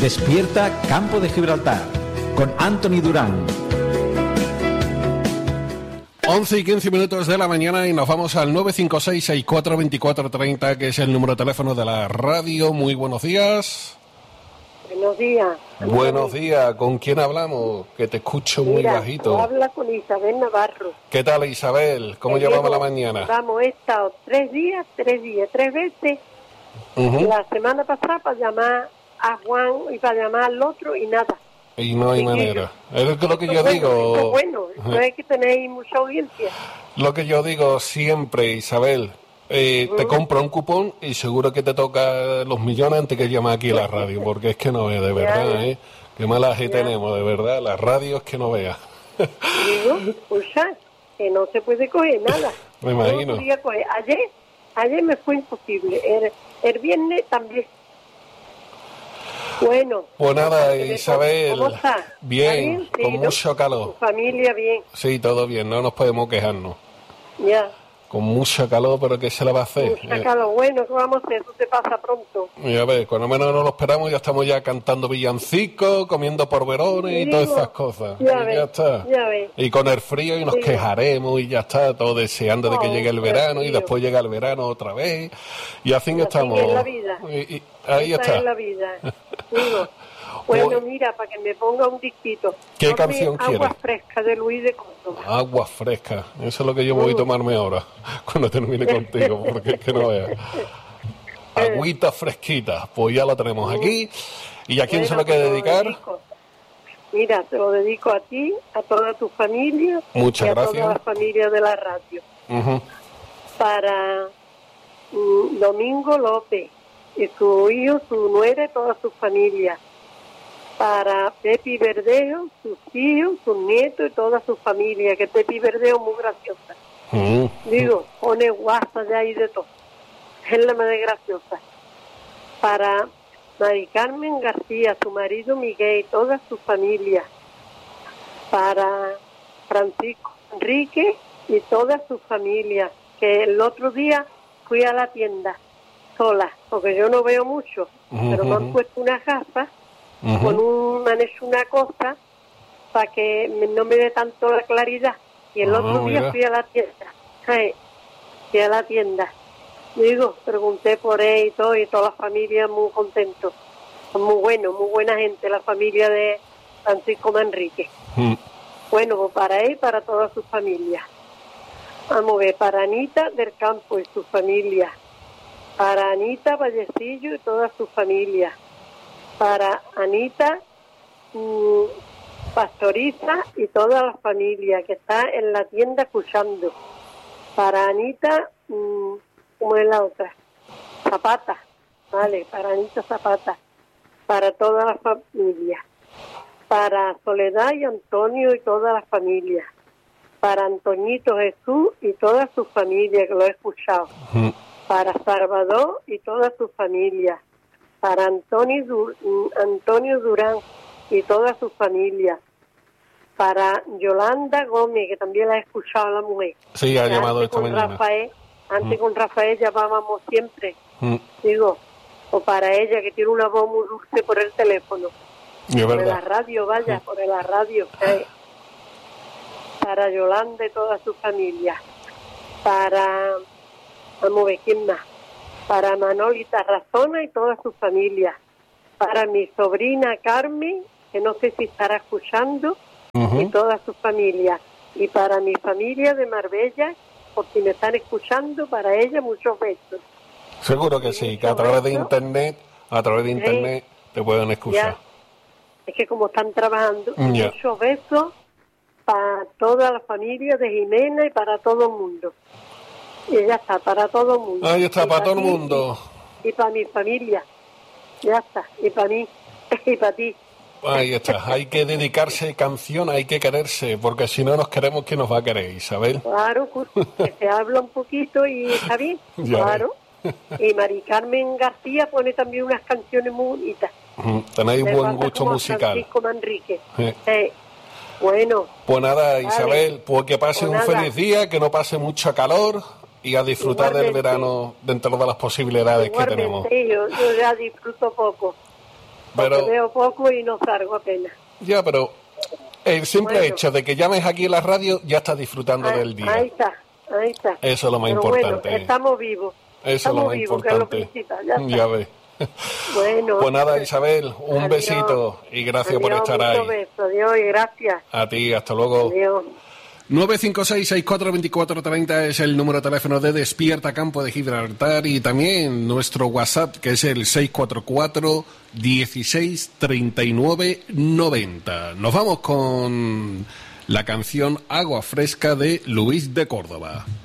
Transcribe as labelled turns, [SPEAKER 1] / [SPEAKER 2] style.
[SPEAKER 1] Despierta Campo de Gibraltar con Anthony Durán.
[SPEAKER 2] 11:15 de la mañana y nos vamos al 956-642430, que es el número de teléfono de la radio. Muy buenos días.
[SPEAKER 3] Buenos días.
[SPEAKER 2] Buenos días. ¿Con quién hablamos? Que te escucho muy bajito.
[SPEAKER 3] Habla con Isabel Navarro.
[SPEAKER 2] ¿Qué tal, Isabel? ¿Cómo llevamos la mañana?
[SPEAKER 3] Vamos, he estado 3 veces. La semana pasada para llamar a Juan y para llamar al otro y nada.
[SPEAKER 2] Y no hay manera. Es lo que yo digo.
[SPEAKER 3] Bueno, no es que tenéis mucha audiencia.
[SPEAKER 2] Lo que yo digo siempre, Isabel, te compra un cupón y seguro que te toca los millones antes que llames aquí a la radio, porque es que no veas, de verdad, qué mala gente tenemos, de verdad, la radio es que no veas.
[SPEAKER 3] Digo, escucha, que no se puede coger nada.
[SPEAKER 2] Me imagino.
[SPEAKER 3] No podía coger. Ayer me fue imposible, el viernes también. Bueno.
[SPEAKER 2] Pues nada, Isabel.
[SPEAKER 3] ¿Cómo estás?
[SPEAKER 2] Bien,
[SPEAKER 3] Sí,
[SPEAKER 2] con
[SPEAKER 3] ¿no?
[SPEAKER 2] mucho calor.
[SPEAKER 3] ¿Tu familia bien?
[SPEAKER 2] Sí, todo bien, no nos podemos quejarnos.
[SPEAKER 3] Ya.
[SPEAKER 2] Con mucho calor, pero ¿qué se le va a hacer?
[SPEAKER 3] Mucha calor. Bueno, ¿qué vamos a hacer? Eso te pasa pronto.
[SPEAKER 2] Y a ver, cuando menos no lo esperamos, ya estamos ya cantando villancicos, comiendo porberones y todas esas cosas.
[SPEAKER 3] Ya
[SPEAKER 2] está.
[SPEAKER 3] Ya ves.
[SPEAKER 2] Y con el frío y nos quejaremos y ya está, todo deseando de que llegue el verano y después llega el verano otra vez. Y así estamos.
[SPEAKER 3] Así es la vida.
[SPEAKER 2] Y ahí
[SPEAKER 3] Esa
[SPEAKER 2] está.
[SPEAKER 3] es la vida. Digo. Bueno, mira, para que me ponga un disquito.
[SPEAKER 2] ¿Qué canción quieres?
[SPEAKER 3] Agua fresca de Luis de Córdoba.
[SPEAKER 2] Agua fresca. Eso es lo que yo voy a tomarme ahora, cuando termine contigo, porque es que no veas. Agüita fresquita. Pues ya la tenemos aquí. ¿Y a quién se lo quiere dedicar?
[SPEAKER 3] Mira, te lo dedico a ti, a toda tu familia.
[SPEAKER 2] Muchas gracias.
[SPEAKER 3] A toda la familia de la radio. Para Domingo López y su hijo, su nuera y toda su familia. Para Pepi Verdejo, sus hijos, sus nietos y toda su familia, que Pepi Verdejo es muy graciosa. Digo, pone guasa de ahí de todo. Es la más graciosa. Para Mari Carmen García, su marido Miguel y toda su familia. Para Francisco Enrique y toda su familia, que el otro día fui a la tienda sola, porque yo no veo mucho, pero me han puesto unas gafas. Me han hecho una cosa para que no me dé tanto la claridad. Y el otro día fui a la tienda. Digo, pregunté por él y todo, y toda la familia muy contentos. Son muy buenos, muy buena gente, la familia de Francisco Manrique. Bueno, pues para él y para toda su familia. Vamos a ver, para Anita del Campo y su familia. Para Anita Vallecillo y toda su familia. Para Anita Pastoriza y toda la familia que está en la tienda escuchando. Para Anita, ¿cómo es la otra? Zapata, vale, para Anita Zapata. Para toda la familia. Para Soledad y Antonio y toda la familia. Para Antoñito Jesús y toda su familia, que lo he escuchado. Para Salvador y toda su familia. Para Antonio Durán y toda su familia. Para Yolanda Gómez, que también la he escuchado a la mujer.
[SPEAKER 2] Sí, ha llamado esta mañana.
[SPEAKER 3] Antes con Rafael llamábamos siempre. Digo, o para ella, que tiene una voz muy dulce por el teléfono. Por la radio, vaya, por la radio. Para Yolanda y toda su familia. Para, vamos a ver, ¿quién más? Para Manolita Razona y toda su familia. Para mi sobrina Carmen, que no sé si estará escuchando, y toda su familia. Y para mi familia de Marbella, por si me están escuchando, para ella muchos besos.
[SPEAKER 2] Seguro que sí, que a través de internet te pueden escuchar.
[SPEAKER 3] Ya. Es que como están trabajando, muchos besos para toda la familia de Jimena y para todo el mundo. Y ya está, para todo el mundo.
[SPEAKER 2] Ahí está, para todo el mundo.
[SPEAKER 3] Y para mi familia. Ya está, y para mí, y para ti.
[SPEAKER 2] Ahí está, hay que dedicarse canción, hay que quererse, porque si no nos queremos, ¿quién nos va a querer, Isabel?
[SPEAKER 3] Claro, que se habla un poquito y está bien, claro. Y Mari Carmen García pone también unas canciones muy bonitas.
[SPEAKER 2] Tenéis buen gusto musical.
[SPEAKER 3] Francisco Manrique. Bueno.
[SPEAKER 2] Pues nada, Isabel, pues que pase un feliz día, que no pase mucho calor y a disfrutar del verano dentro de las posibilidades que tenemos.
[SPEAKER 3] Yo ya disfruto poco. porque
[SPEAKER 2] Pero,
[SPEAKER 3] veo poco y no salgo apenas.
[SPEAKER 2] ya, pero el simple
[SPEAKER 3] Bueno.
[SPEAKER 2] hecho de que llames aquí a la radio ya estás disfrutando del día.
[SPEAKER 3] Ahí está.
[SPEAKER 2] Eso es lo más
[SPEAKER 3] Pero
[SPEAKER 2] importante.
[SPEAKER 3] Bueno, estamos vivos.
[SPEAKER 2] Eso es lo
[SPEAKER 3] Estamos
[SPEAKER 2] más
[SPEAKER 3] vivos, que es lo
[SPEAKER 2] importante.
[SPEAKER 3] principal. Ya está.
[SPEAKER 2] Ya ves.
[SPEAKER 3] Bueno.
[SPEAKER 2] Pues nada, Isabel, un
[SPEAKER 3] Adiós.
[SPEAKER 2] besito y gracias por
[SPEAKER 3] Adiós,
[SPEAKER 2] estar ahí.
[SPEAKER 3] muchos besos. Adiós y gracias.
[SPEAKER 2] A ti, hasta luego.
[SPEAKER 3] Adiós.
[SPEAKER 2] 956-642430 es el número de teléfono de Despierta Campo de Gibraltar y también nuestro WhatsApp que es el 644 16 39 90. Nos vamos con la canción Agua Fresca de Luis de Córdoba.